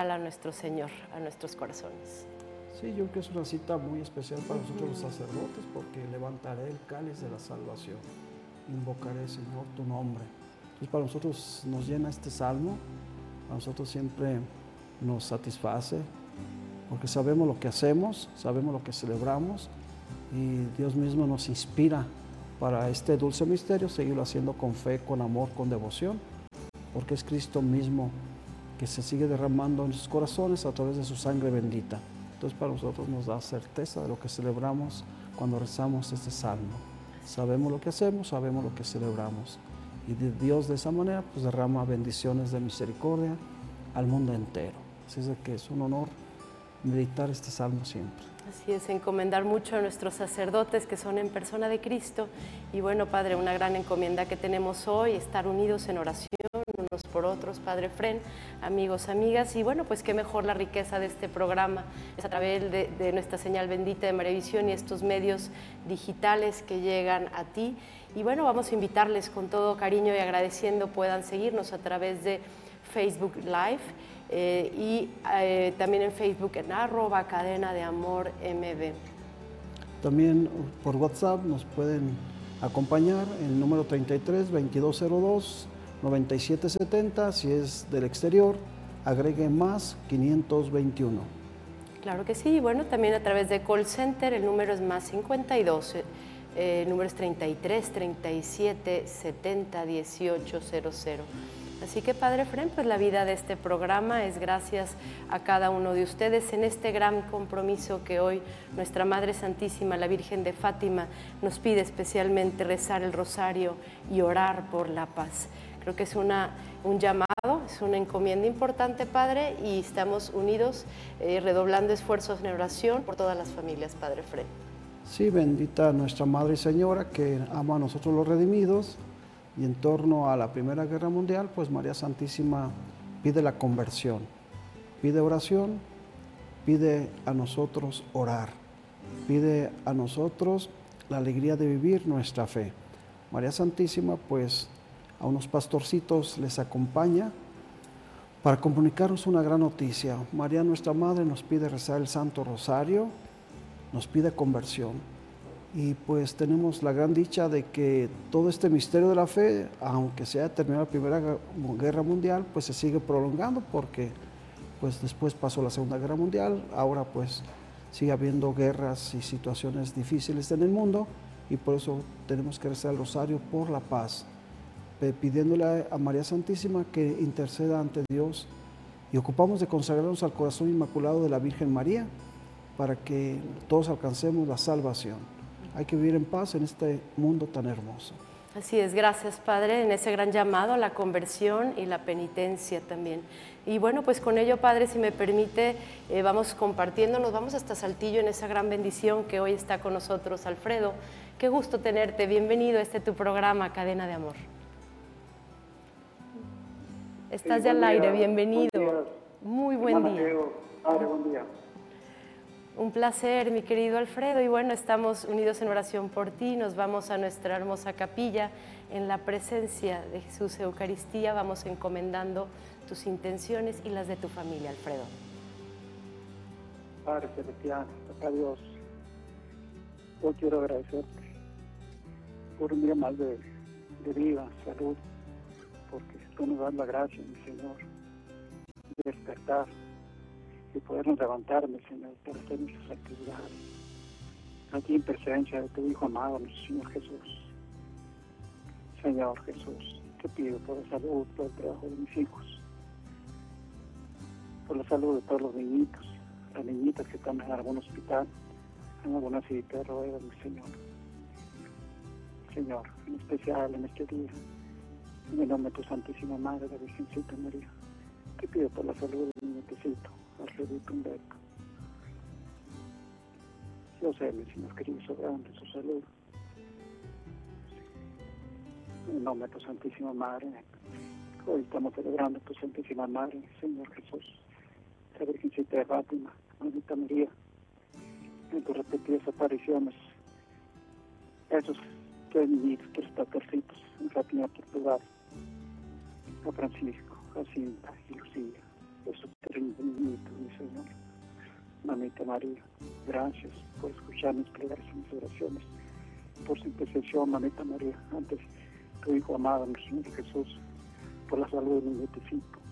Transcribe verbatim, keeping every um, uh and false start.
regala nuestro Señor a nuestros corazones. Sí, yo creo que es una cita muy especial para nosotros los sacerdotes, porque levantaré el cáliz de la salvación, invocaré, Señor, tu nombre. Entonces para nosotros nos llena este salmo, a nosotros siempre nos satisface, porque sabemos lo que hacemos, sabemos lo que celebramos, y Dios mismo nos inspira para este dulce misterio, seguirlo haciendo con fe, con amor, con devoción, porque es Cristo mismo que se sigue derramando en sus corazones a través de su sangre bendita. Entonces para nosotros nos da certeza de lo que celebramos cuando rezamos este salmo. Sabemos lo que hacemos, sabemos lo que celebramos. Y Dios de esa manera pues derrama bendiciones de misericordia al mundo entero. Así es de que es un honor meditar este salmo siempre. Así es, encomendar mucho a nuestros sacerdotes que son en persona de Cristo. Y bueno, Padre, una gran encomienda que tenemos hoy, estar unidos en oración unos por otros, Padre Fren, amigos, amigas. Y bueno, pues qué mejor la riqueza de este programa es a través de, de nuestra señal bendita de Maravisión y estos medios digitales que llegan a ti. Y bueno, vamos a invitarles con todo cariño y agradeciendo puedan seguirnos a través de Facebook Live. Eh, y eh, también en Facebook en arroba cadena de amor M B. También por WhatsApp nos pueden acompañar en el número treinta y tres, veintidós cero dos, noventa y siete setenta. Si es del exterior, agregue más quinientos veintiuno. Claro que sí, bueno, también a través de call center el número es más cincuenta y dos, eh, el número es treinta y tres, treinta y siete, setenta, dieciocho cero cero. Así que, Padre Fren, pues la vida de este programa es gracias a cada uno de ustedes en este gran compromiso que hoy nuestra Madre Santísima, la Virgen de Fátima, nos pide especialmente rezar el rosario y orar por la paz. Creo que es una, un llamado, es una encomienda importante, Padre, y estamos unidos, eh, redoblando esfuerzos en oración por todas las familias, Padre Fren. Sí, bendita nuestra Madre y Señora, que ama a nosotros los redimidos. Y en torno a la Primera Guerra Mundial, pues María Santísima pide la conversión, pide oración, pide a nosotros orar, pide a nosotros la alegría de vivir nuestra fe. María Santísima, pues a unos pastorcitos les acompaña para comunicarnos una gran noticia. María, nuestra Madre, nos pide rezar el Santo Rosario, nos pide conversión. Y pues tenemos la gran dicha de que todo este misterio de la fe, aunque se haya terminado la Primera Guerra Mundial, pues se sigue prolongando, porque pues después pasó la Segunda Guerra Mundial, ahora pues sigue habiendo guerras y situaciones difíciles en el mundo, y por eso tenemos que rezar el rosario por la paz, pidiéndole a María Santísima que interceda ante Dios, y ocupamos de consagrarnos al corazón inmaculado de la Virgen María para que todos alcancemos la salvación. Hay que vivir en paz en este mundo tan hermoso. Así es, gracias, Padre, en ese gran llamado a la conversión y la penitencia también. Y bueno, pues con ello, Padre, si me permite, eh, vamos compartiendo, nos vamos hasta Saltillo en esa gran bendición que hoy está con nosotros, Alfredo. Qué gusto tenerte, bienvenido a este tu programa, Cadena de Amor. Estás Sí, ya al día, aire, bienvenido. Buen Muy buen Hermana día. Diego, Padre, buen día. Un placer, mi querido Alfredo, y bueno, estamos unidos en oración por ti, nos vamos a nuestra hermosa capilla, en la presencia de Jesús Eucaristía, vamos encomendando tus intenciones y las de tu familia, Alfredo. Padre Celestial, Papá Dios, hoy quiero agradecerte por un día más de, de vida, salud, porque tú nos das la gracia, mi Señor, de despertar y podernos levantar, mi Señor, para hacer nuestras actividades, aquí en presencia de tu Hijo amado, nuestro Señor Jesús. Señor Jesús, te pido por la salud, por el trabajo de mis hijos, por la salud de todos los niñitos, las niñitas que están en algún hospital, en alguna silla de ruedas, mi Señor. Señor, en especial en este día, en el nombre de tu Santísima Madre, la Virgencita María, te pido por la salud de mi nietecito, Alfredito Humberto. Yo sé, mi Señor querido, soberano de su salud. En el nombre de tu Santísima Madre, hoy estamos celebrando tu Santísima Madre, Señor Jesús, la Virgencita de Fátima, Mamita María, en tus repetidas apariciones, esos tres niñitos, tres pastorcitos en Fátima, Portugal, a Francisco, Jacinta y Lucía, esos tres niños María, gracias por escuchar mis plegarias y mis oraciones. Por su intercesión, mamita María, antes tu Hijo amado, nuestro Señor Jesús, por la salud de mi nietecito,